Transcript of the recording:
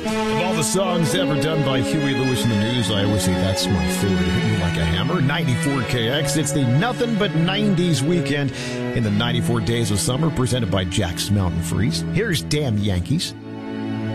Of all the songs ever done by Huey Lewis in the News, I always say that's my favorite. Hit Me Like a Hammer, 94 KX. It's the Nothing But 90s weekend in the 94 Days of Summer, presented by Jack's Mountain Freeze. Here's Damn Yankees.